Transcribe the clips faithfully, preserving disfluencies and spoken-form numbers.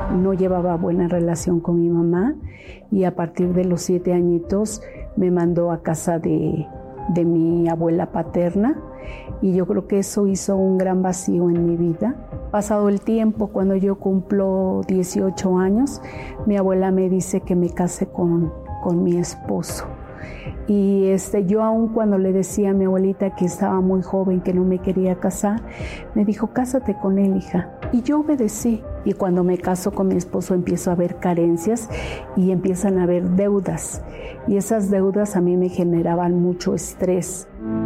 no llevaba buena relación con mi mamá y a partir de los siete añitos me mandó a casa de, de mi abuela paterna y yo creo que eso hizo un gran vacío en mi vida. Pasado el tiempo, cuando yo cumplo dieciocho años, mi abuela me dice que me case con, con mi esposo. Y este, yo aún cuando le decía a mi abuelita que estaba muy joven, que no me quería casar, me dijo, cásate con él, hija. Y yo obedecí. Y cuando me caso con mi esposo empiezo a ver carencias y empiezan a haber deudas. Y esas deudas a mí me generaban mucho estrés.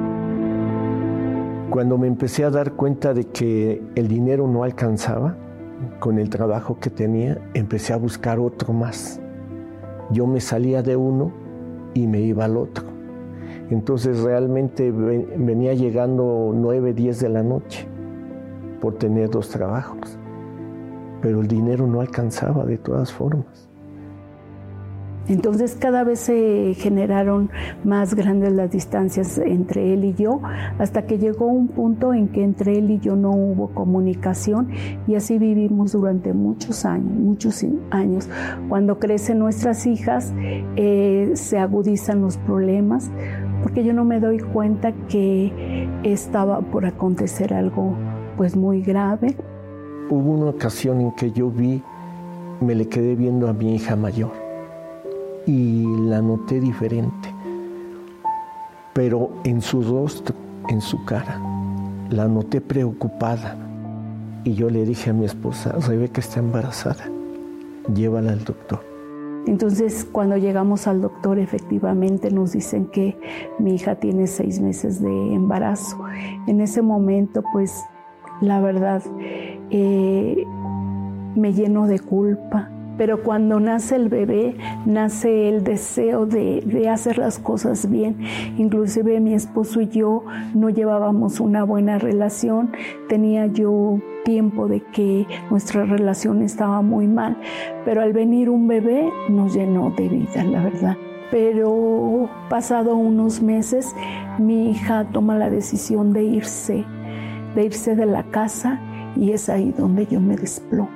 Cuando me empecé a dar cuenta de que el dinero no alcanzaba, con el trabajo que tenía, empecé a buscar otro más. Yo me salía de uno y me iba al otro. Entonces realmente venía llegando nueve, diez de la noche por tener dos trabajos. Pero el dinero no alcanzaba de todas formas. Entonces cada vez se generaron más grandes las distancias entre él y yo, hasta que llegó un punto en que entre él y yo no hubo comunicación y así vivimos durante muchos años, muchos años. Cuando crecen nuestras hijas, eh, se agudizan los problemas, porque yo no me doy cuenta que estaba por acontecer algo pues muy grave. Hubo una ocasión en que yo vi, me le quedé viendo a mi hija mayor. Y la noté diferente, pero en su rostro, en su cara, la noté preocupada. Y yo le dije a mi esposa, Rebeca está embarazada, llévala al doctor. Entonces, cuando llegamos al doctor, efectivamente nos dicen que mi hija tiene seis meses de embarazo. En ese momento, pues, la verdad, eh, me lleno de culpa. Pero cuando nace el bebé, nace el deseo de, de hacer las cosas bien. Inclusive mi esposo y yo no llevábamos una buena relación. Tenía yo tiempo de que nuestra relación estaba muy mal. Pero al venir un bebé nos llenó de vida, la verdad. Pero pasado unos meses, mi hija toma la decisión de irse, de irse de la casa y es ahí donde yo me desplomo.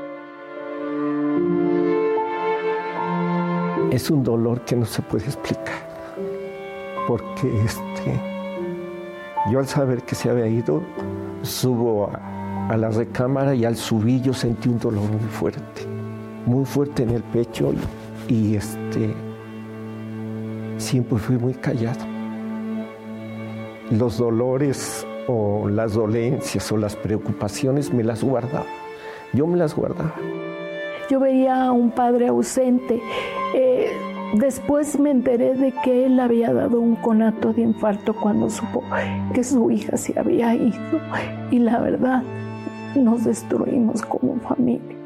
Es un dolor que no se puede explicar, porque este, yo al saber que se había ido, subo a, a la recámara y al subir yo sentí un dolor muy fuerte, muy fuerte en el pecho y, y este, siempre fui muy callado. Los dolores o las dolencias o las preocupaciones me las guardaba, yo me las guardaba. Yo veía a un padre ausente. Eh, después me enteré de que él había dado un conato de infarto cuando supo que su hija se había ido. Y la verdad, nos destruimos como familia.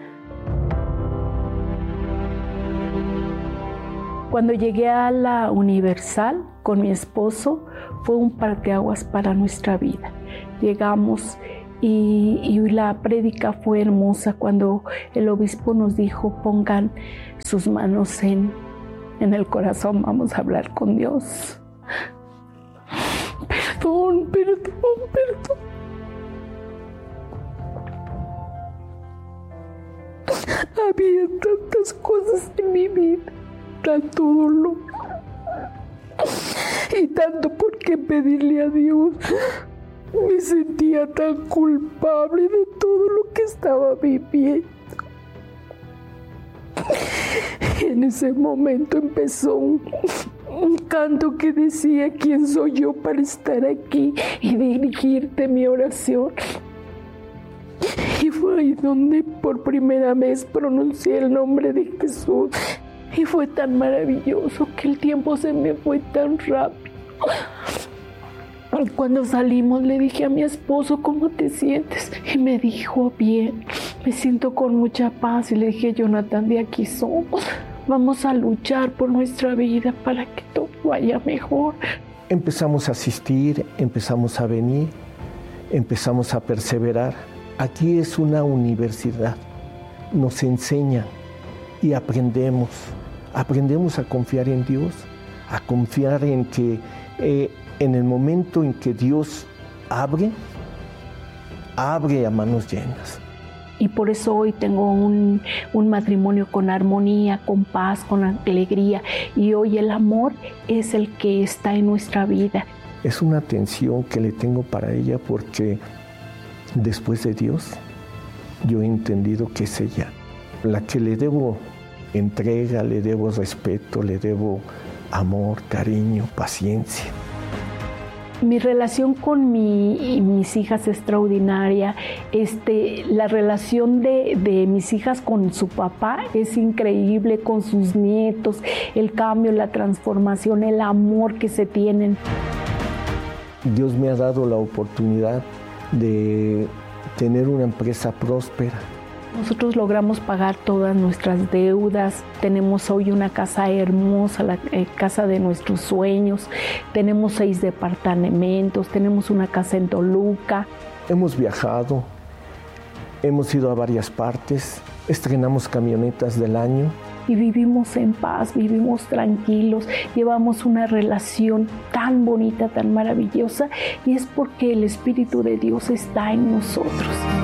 Cuando llegué a la Universal con mi esposo, fue un parteaguas para nuestra vida. Llegamos Y, y la prédica fue hermosa cuando el obispo nos dijo, pongan sus manos en, en el corazón, vamos a hablar con Dios. Perdón, perdón, perdón. Había tantas cosas en mi vida, tanto dolor y tanto por qué pedirle a Dios. Me sentía tan culpable de todo lo que estaba viviendo. En ese momento empezó un, un canto que decía, ¿quién soy yo para estar aquí y dirigirte mi oración? Y fue ahí donde por primera vez pronuncié el nombre de Jesús. Y fue tan maravilloso que el tiempo se me fue tan rápido. Cuando salimos le dije a mi esposo, ¿cómo te sientes? Y me dijo, bien, me siento con mucha paz. Y le dije, Jonathan, de aquí somos. Vamos a luchar por nuestra vida para que todo vaya mejor. Empezamos a asistir, empezamos a venir, empezamos a perseverar. Aquí es una universidad. Nos enseñan y aprendemos. Aprendemos a confiar en Dios, a confiar en que eh, en el momento en que Dios abre, abre a manos llenas. y por eso hoy tengo un, un matrimonio con armonía, con paz, con alegría, y hoy el amor es el que está en nuestra vida. Es una atención que le tengo para ella porque después de Dios yo he entendido que es ella la que le debo entrega, le debo respeto, le debo amor, cariño, paciencia. Mi relación con mi, mis hijas es extraordinaria. Este, la relación de, de mis hijas con su papá es increíble, con sus nietos, el cambio, la transformación, el amor que se tienen. Dios me ha dado la oportunidad de tener una empresa próspera. Nosotros logramos pagar todas nuestras deudas, tenemos hoy una casa hermosa, la eh, casa de nuestros sueños, tenemos seis departamentos, tenemos una casa en Toluca. Hemos viajado, hemos ido a varias partes, estrenamos camionetas del año. Y vivimos en paz, vivimos tranquilos, llevamos una relación tan bonita, tan maravillosa, y es porque el Espíritu de Dios está en nosotros.